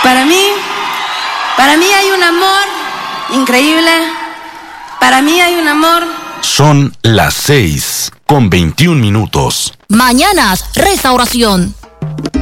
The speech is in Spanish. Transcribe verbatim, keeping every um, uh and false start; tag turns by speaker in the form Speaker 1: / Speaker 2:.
Speaker 1: Para mí, para mí hay un amor increíble. Para mí hay un amor.
Speaker 2: Son las seis con veintiún minutos.
Speaker 3: Mañanas, Restauración.